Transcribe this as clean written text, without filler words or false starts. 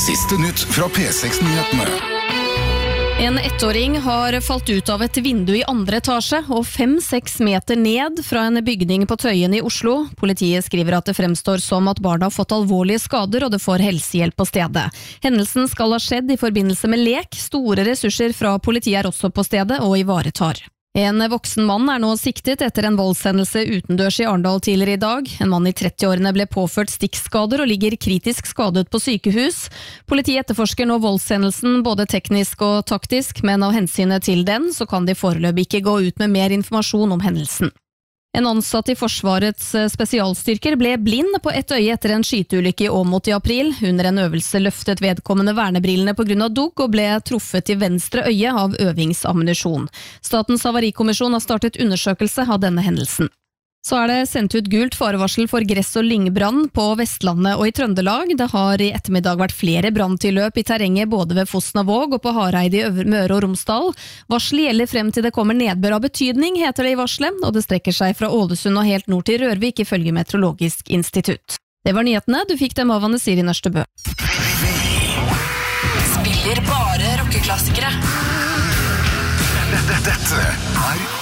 Siste nytt fra P6-nyhetene. En ettåring har falt ut av et vindu i andre etasje og 5-6 meter ned fra en bygning på Tøyen i Oslo. Politiet skriver at det fremstår som at barna har fått alvorlige skader og det får helsehjelp på stedet. Hendelsen skal ha skjedd i forbindelse med lek. Store ressurser fra politiet er også på stedet og ivaretar. En voksen mann er nå siktet etter en voldshendelse utendørs i Arendal tidligere i dag. En mann i 30-årene ble påført stikkskader og ligger kritisk skadet på sykehus. Politiet etterforsker nå voldshendelsen både teknisk og taktisk, men av hensynet til den så kan de foreløpig ikke gå ut med mer informasjon om hendelsen. En ansatt i Forsvarets spesialstyrker ble blind på ett øye etter en skyteulykke i Åmot i april. Under en øvelse løftet vedkommende vernebrillene på grunn av dugg og ble truffet i venstre øye av øvingsammunisjon. Statens havarikommisjon har startet undersøkelse av denne hendelsen. Så er det sendt ut gult farevarsel for gress- og lyngbrann på Vestlandet og i Trøndelag. Det har i ettermiddag vært flere branntilløp i terrenget både ved Fosnavåg og på Hareide i Møre og Romsdal. Varselet gjelder frem til det kommer nedbør av betydning, heter det i varselet, og det strekker seg fra Ålesund og helt nord til Rørvik ifølge Meteorologisk institutt. Det var nyhetene, du fikk dem av Anne Siri Nørstebø. Spiller bare rockeklassikere. Dette er